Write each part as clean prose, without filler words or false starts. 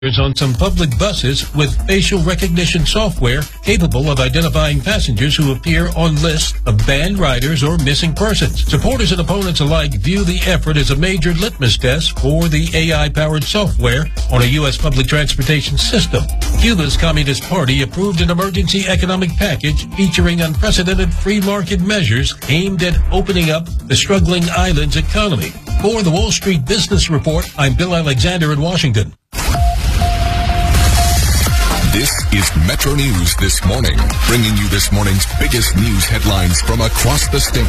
on some public buses with facial recognition software capable of identifying passengers who appear on lists of banned riders or missing persons. Supporters and opponents alike view the effort as a major litmus test for the AI-powered software on a U.S. public transportation system. Cuba's Communist Party approved an emergency economic package featuring unprecedented free market measures aimed at opening up the struggling island's economy. For the Wall Street Business Report, I'm Bill Alexander in Washington. This is Metro News This Morning, bringing you this morning's biggest news headlines from across the state.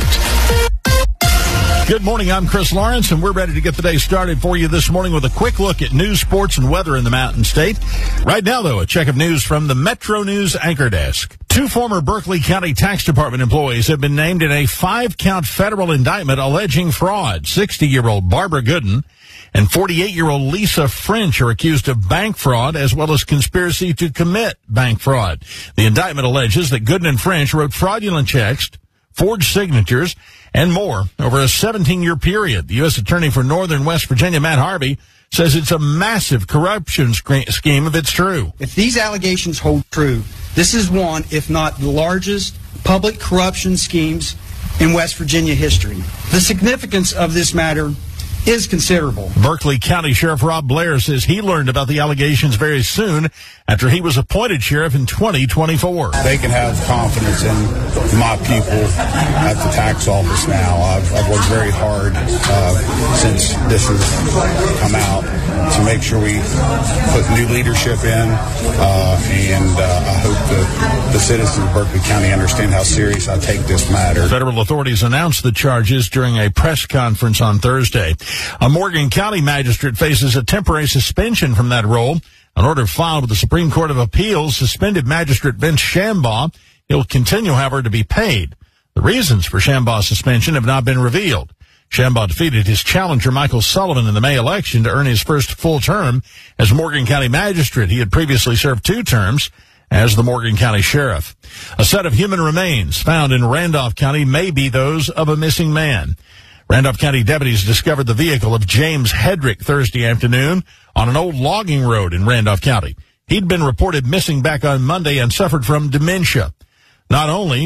Good morning, I'm Chris Lawrence, and we're ready to get the day started for you this morning with a quick look at news, sports, and weather in the Mountain State. Right now, though, a check of news from the Metro News Anchor Desk. Two former Berkeley County Tax Department employees have been named in a 5-count federal indictment alleging fraud. 60-year-old Barbara Gooden and 48-year-old Lisa French are accused of bank fraud as well as conspiracy to commit bank fraud. The indictment alleges that Gooden and French wrote fraudulent checks, forged signatures, and more over a 17-year period. The U.S. Attorney for Northern West Virginia, Matt Harvey, says it's a massive corruption scheme if it's true. If these allegations hold true, this is one, if not the largest, public corruption schemes in West Virginia history. The significance of this matter is considerable. Berkeley County Sheriff Rob Blair says he learned about the allegations very soon after he was appointed sheriff in 2024. They can have confidence in my people at the tax office now. I've worked very hard since this has come out to make sure we put new leadership in, and I hope that the citizens of Berkeley County understand how serious I take this matter. Federal authorities announced the charges during a press conference on Thursday. A Morgan County magistrate faces a temporary suspension from that role. An order filed with the Supreme Court of Appeals suspended Magistrate Vince Shambaugh. He'll continue, however, to be paid. The reasons for Shambaugh's suspension have not been revealed. Shambaugh defeated his challenger, Michael Sullivan, in the May election to earn his first full term as Morgan County magistrate. He had previously served 2 terms as the Morgan County sheriff. A set of human remains found in Randolph County may be those of a missing man. Randolph County deputies discovered the vehicle of James Hedrick Thursday afternoon on an old logging road in Randolph County. He'd been reported missing back on Monday and suffered from dementia. Only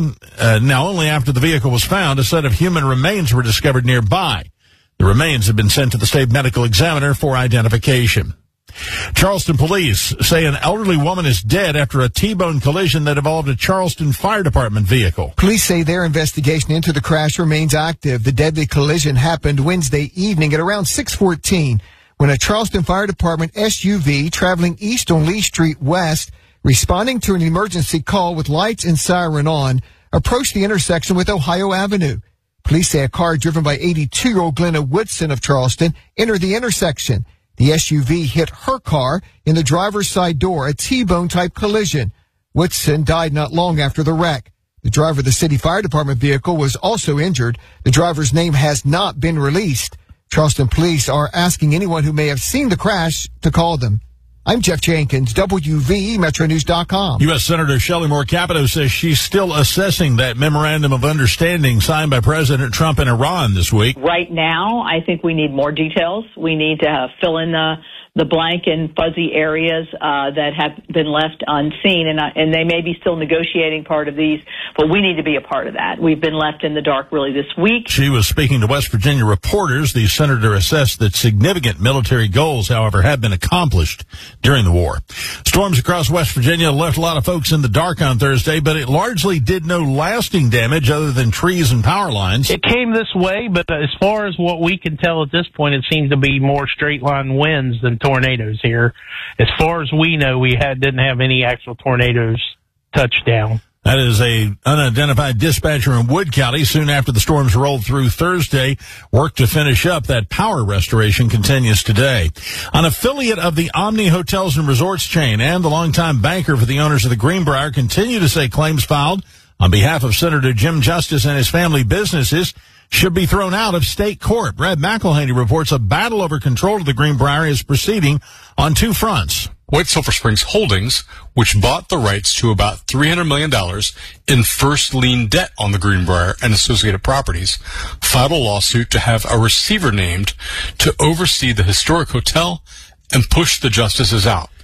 after the vehicle was found, a set of human remains were discovered nearby. The remains have been sent to the state medical examiner for identification. Charleston police say an elderly woman is dead after a T-bone collision that involved a Charleston Fire Department vehicle. Police say their investigation into the crash remains active. The deadly collision happened Wednesday evening at around 6:14 when a Charleston Fire Department SUV traveling east on Lee Street West, responding to an emergency call with lights and siren on, approached the intersection with Ohio Avenue. Police say a car driven by 82-year-old Glenna Woodson of Charleston entered the intersection. The SUV hit her car in the driver's side door, a T-bone type collision. Woodson died not long after the wreck. The driver of the city fire department vehicle was also injured. The driver's name has not been released. Charleston police are asking anyone who may have seen the crash to call them. I'm Jeff Jenkins, WVE MetroNews.com. U.S. Senator Shelley Moore Capito says she's still assessing that memorandum of understanding signed by President Trump and Iran this week. Right now, I think we need more details. We need to fill in the blank and fuzzy areas that have been left unseen, and they may be still negotiating part of these, but we need to be a part of that. We've been left in the dark really this week. She was speaking to West Virginia reporters. The senator assessed that significant military goals, however, have been accomplished during the war. Storms across West Virginia left a lot of folks in the dark on Thursday, but it largely did no lasting damage other than trees and power lines. It came this way, but as far as what we can tell at this point, it seems to be more straight line winds than tornadoes here. As far as we know, we didn't have any actual tornadoes touch down. That is a unidentified dispatcher in Wood County. Soon after the storms rolled through Thursday, work to finish up that power restoration continues today. An affiliate of the Omni Hotels and Resorts chain and the longtime banker for the owners of the Greenbrier continue to say claims filed on behalf of Senator Jim Justice and his family businesses should be thrown out of state court. Brad McElhaney reports a battle over control of the Greenbrier is proceeding on 2 fronts. White Sulphur Springs Holdings, which bought the rights to about $300 million in first lien debt on the Greenbrier and associated properties, filed a lawsuit to have a receiver named to oversee the historic hotel and pushed the justices out.